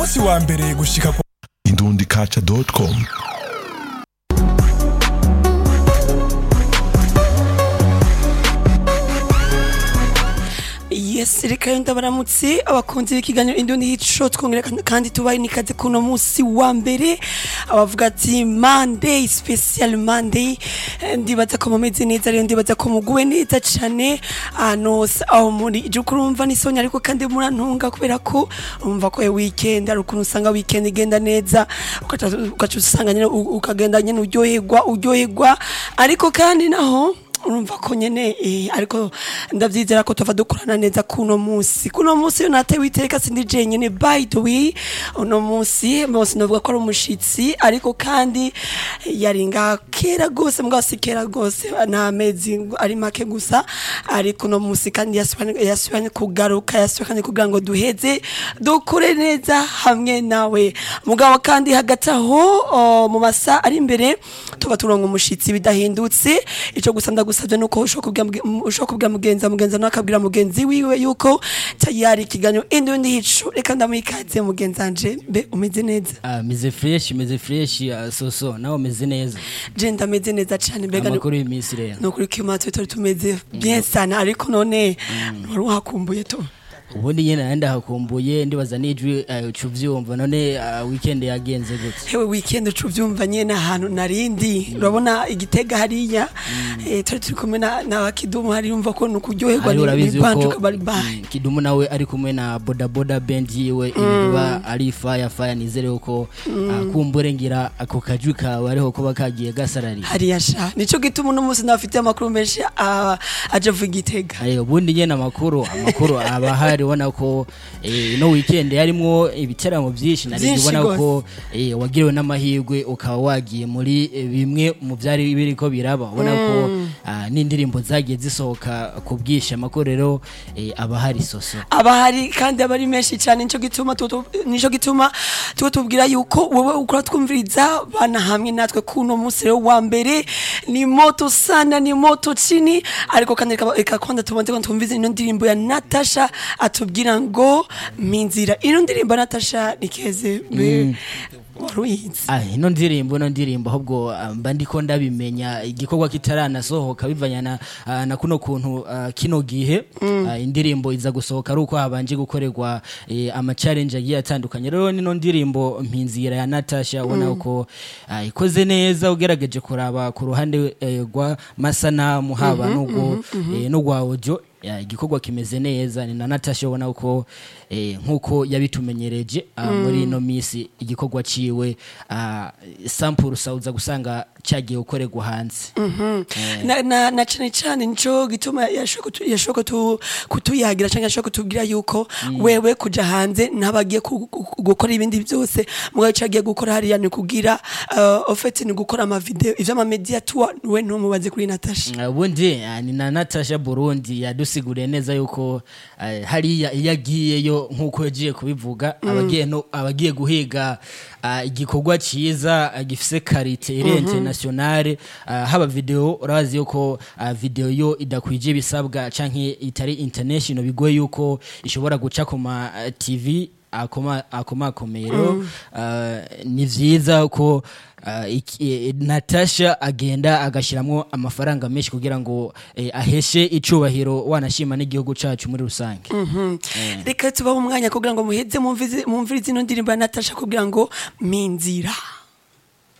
Musi wa mbere gushika ku indundikacha.com. Yes, reka ndabaramutse abakunzi b'ikiganiro Indundi Hico twongera kandi tubaye nikaze kuno musi wa mbere abavuga ati Monday special Monday ndibaza ko mumeze neza rero ndibaza ko muguwe neza cyane aho muri ije kurumva ni Sonya ariko kandi murantunga kubera ko umva ko weekend ari ukuntu usanga weekend igenda neza ukacusanga nyine ukagenda nyine uryoherwa ariko kandi naho urumva ko nyene ariko ndavyizera ko tuva dukorana neza kuno musi yo natewe iteka sindi je nyene by the way uno musi novuga ko ari umushitsi ariko kandi yaringa kera gose kera gose nta mezi ari make gusa ariko uno musi kandi yasubanye kugaruka kugira ngo duheze dukore neza hamwe nawe mugabo kandi hagati aho mu masa ari imbere tuba turonka umushitsi bidahindutse ico gusa ndagusabye nuko ushobora mugenza nakabwira mugenzi wiwe yuko tayari kiganyo Indundi Hico reka ndamwikaze mugenzanje mbe umeze neza meze fresh soso nawe umeze neza je ndameze neza cyane mbega amakuru y'imisi rero no kuri kimatwe tumeze bien sana ariko none waruhakumbuye to ubundi nyene nanda hakumbuye ndibaza nijwi ucuvyumva none weekend yagenze gute hewe weekend ucuvyumva nyene ahantu narindi urabona igitega hariya turi kumwe na Kidumu hari yumva ko nukuryoherwa n'ibanje kabari Kidumu nawe ari kumwe na boda band yiwe iba ari fire nizere uko kumbure ngira ako kajwi kawe ariho ko bakagiye gasarari hariya sha nico gituma uno munsi nafite amakuru menshi aje vuga igitega ubundi nyene amakuru abahari ubona ko no weekend yarimwo ibiteramo byinshi nari ubona ko wagiriwe n'amahirwe ukaba wagiye muri bimwe mu byari biriko biraba ubona ko n'indirimbo zagiye zisohoka ku bwisha makorero abahari soso abahari kandi abari menshi cyane nico gituma tubwira yuko wowe ukora twumviriza bana hamwe natwe kuno munsi rero wa mbere ni moto sana ni moto chini ariko kandi ikakonda tubanze twumvize ino ndirimbo ya Natasha atubwira ngo minzira ino ndirimbo Natasha nikeze waruyizi ino ndirimbo ahubwo mba ndiko ndabimenya igikorwa kitaranasohoka bivanya na kuno kuntu kino gihe indirimbo iza gusohoka ari uko habanje gukorerwa ama challenge agiye atandukanye rero nino ndirimbo mpinzira ya Natasha ubona uko ikoze neza ugerageje kuraba ku ruhande rwa masanamu haba no gwa audio igikorwa kimeze neza ni na Natasha ubona uko nkuko yabitumenyereje muri no misi igikorwa ciwe sample sauza gusanga cyagiye gukorerwa hanze na cyane nico gituma yashoko kutuyagira cyangwa yashoko kutubwira yuko wewe kuja hanze nabagiye gukora ibindi byose mugaye cyagiye gukora hariya ni kugira ofete ni gukora ama video ivyo ama media tour we no mubaze kuri Natasha ubundi ni na Natasha Burundi yadusiguriye neza yuko hariya yagiyeyo nkuko yagiye kubivuga abagiye guhiga igikorwa ciza gifise karite internationale haba video urazi yuko video yo idakwije bisabwa canke itari international bigoye yuko ishobora guca ku ma TV akomakomero ni vyiza ko Natasha agenda agashiramwo amafaranga menshi kugira ngo aheshe icubahiro wanashima n'igihugu cacu muri rusange reka tubaho umwanya kugira ngo muheze mumvirize ino ndirimbo ya Natasha kugira ngo minzira